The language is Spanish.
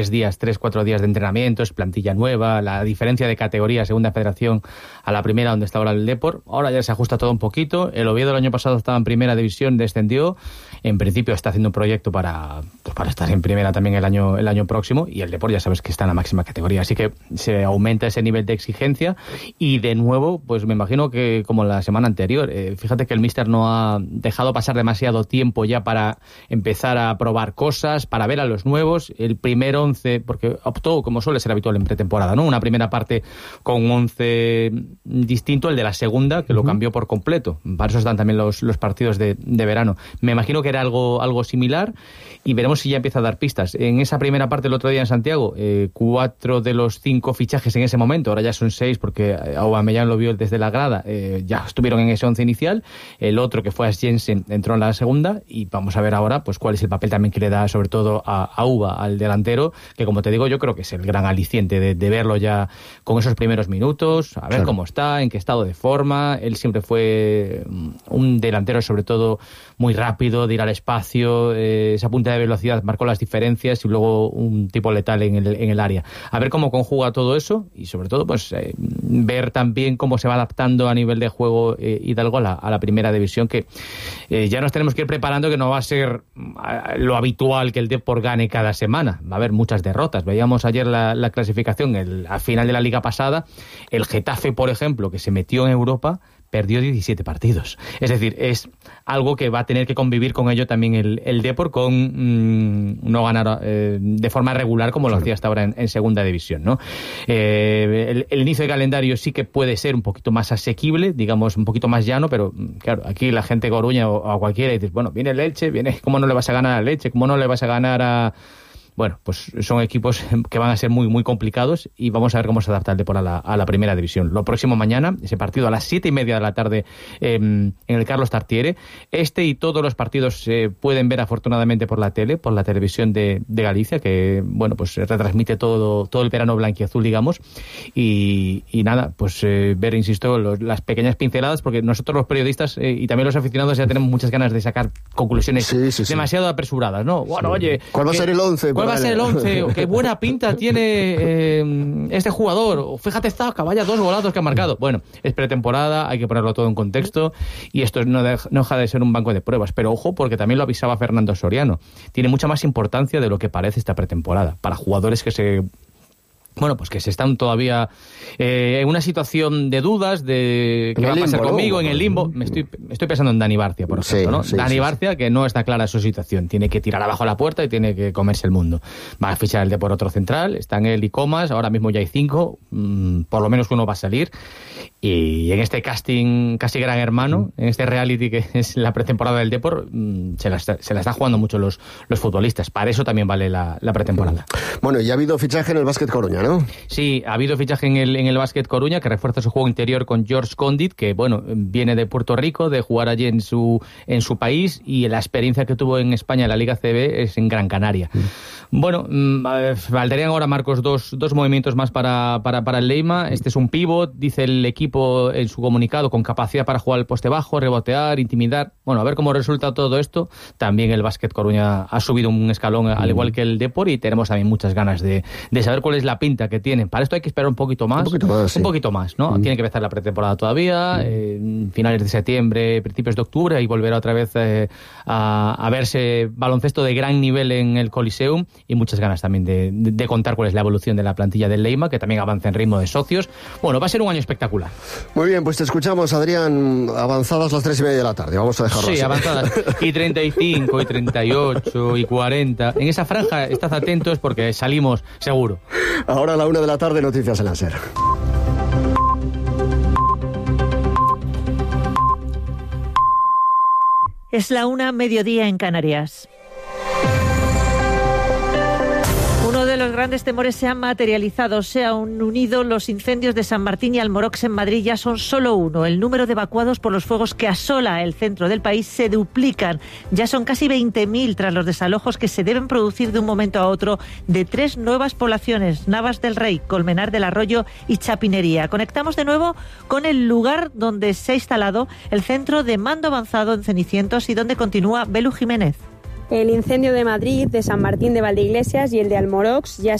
días, 3-4 días de entrenamientos, plantilla nueva, la diferencia de categoría, segunda federación a la primera donde está ahora el Depor. Ahora ya se ajusta todo un poquito. El Oviedo el año pasado estaba en primera división, descendió. En principio está haciendo un proyecto para estar en primera también el año próximo, y el Depor ya sabes que está en la máxima categoría, así que se aumenta ese nivel de exigencia. Y de nuevo, pues me imagino que como la semana anterior, fíjate que el míster no ha dejado pasar demasiado tiempo ya para empezar a probar cosas, para ver a los nuevos. El primer 11, porque optó, como suele ser habitual en pretemporada, ¿no? Una primera parte con 11 distinto, el de la segunda, que lo cambió por completo. Para eso están también los partidos de verano. Me imagino que era algo similar, y veremos si ya empieza a dar pistas. En esa primera parte el otro día en Santiago, 4 de los 5 fichajes en ese momento, ahora ya son 6 porque Aubameyang lo vio desde la grada, ya estuvieron en ese 11 inicial. El otro, que fue a Jensen, entró en la segunda, y vamos a ver ahora pues cuál es el papel también que le da sobre todo a Uba, al delantero, que como te digo, yo creo que es el gran aliciente de verlo ya con esos primeros minutos, a ver cómo está, en qué estado de forma. Él siempre fue un delantero sobre todo muy rápido, de ir al espacio, esa punta de velocidad marcó las diferencias, y luego un tipo letal en el área. A ver cómo conjuga todo eso, y sobre todo pues ver también cómo se va adaptando a nivel de juego Hidalgo a la primera división, que ya nos tenemos que ir preparando, que no va a ser lo habitual que el Depor gane cada semana. Va a haber muchas derrotas. Veíamos ayer la clasificación, al final de la liga pasada, el Getafe, por ejemplo, que se metió en Europa, perdió 17 partidos. Es decir, es algo que va a tener que convivir con ello también el Depor, con no ganar de forma regular como lo hacía hasta ahora en segunda división, ¿no? El inicio de calendario sí que puede ser un poquito más asequible, digamos, un poquito más llano, pero claro, aquí la gente de Coruña o a cualquiera dices, bueno, viene el Elche, ¿cómo no le vas a ganar al Elche? ¿Cómo no le vas a ganar a...? Bueno, pues son equipos que van a ser muy, muy complicados, y vamos a ver cómo se adapta el Depor a la primera división. Lo próximo mañana, ese partido a las 7:30 de la tarde en el Carlos Tartiere. Y todos los partidos se pueden ver afortunadamente por la tele, por la televisión de Galicia, que bueno, pues retransmite todo el verano blanquiazul, digamos. Y nada, pues ver, insisto, las pequeñas pinceladas, porque nosotros los periodistas y también los aficionados ya tenemos muchas ganas de sacar conclusiones demasiado apresuradas, ¿no? Bueno, oye, ¿cuál va a ser el 11? ¿Cuál va a ser el 11? ¿Qué buena pinta tiene este jugador? Fíjate, Zaka, vaya 2 golazos que ha marcado. Bueno, es pretemporada, hay que ponerlo todo en contexto, y esto no deja de ser un banco de pruebas. Pero ojo, porque también lo avisaba Fernando Soriano, tiene mucha más importancia de lo que parece esta pretemporada para jugadores que se están todavía en una situación de dudas de qué va a pasar conmigo, en el limbo. Estoy pensando en Dani Barcia, por ejemplo, ¿no? Dani Barcia, que no está clara su situación, tiene que tirar abajo la puerta y tiene que comerse el mundo. Va a fichar el de por otro central, están él y Comas, ahora mismo ya hay 5, por lo menos uno va a salir, y en este casting casi gran hermano, en este reality que es la pretemporada del Depor, se la está jugando mucho los futbolistas. Para eso también vale la pretemporada. Bueno, y ha habido fichaje en el Básquet Coruña, ¿no? Sí, ha habido fichaje en el Básquet Coruña, que refuerza su juego interior con George Condit, que bueno, viene de Puerto Rico, de jugar allí en su país, y la experiencia que tuvo en España en la Liga CB es en Gran Canaria. Bueno, valdrían ahora, Marcos, dos movimientos más para el Leima. Este es un pívot, dice el equipo en su comunicado, con capacidad para jugar al poste bajo, rebotear, intimidar. Bueno, a ver cómo resulta todo esto. También el Básquet Coruña ha subido un escalón, al igual que el Depor, y tenemos también muchas ganas de saber cuál es la pinta que tienen. Para esto hay que esperar un poquito más, ¿no? Tiene que empezar la pretemporada todavía, finales de septiembre, principios de octubre, y volverá otra vez a verse baloncesto de gran nivel en el Coliseum, y muchas ganas también de contar cuál es la evolución de la plantilla del Leima, que también avanza en ritmo de socios. Bueno, va a ser un año espectacular. Muy bien, pues te escuchamos, Adrián, avanzadas las 3:30 de la tarde, vamos a dejarlo así. Sí, avanzadas, y 35, y 38, y 40, en esa franja estad atentos porque salimos seguro. Ahora a la 1 de la tarde, noticias en la SER. Es la 1:00, mediodía en Canarias. Uno de los grandes temores se ha materializado, se han unido los incendios de San Martín y Almorox en Madrid, ya son solo uno. El número de evacuados por los fuegos que asola el centro del país se duplican. Ya son casi 20.000 tras los desalojos que se deben producir de un momento a otro de 3 nuevas poblaciones: Navas del Rey, Colmenar del Arroyo y Chapinería. Conectamos de nuevo con el lugar donde se ha instalado el centro de mando avanzado en Cenicientos y donde continúa Belu Jiménez. El incendio de Madrid, de San Martín de Valdeiglesias y el de Almorox ya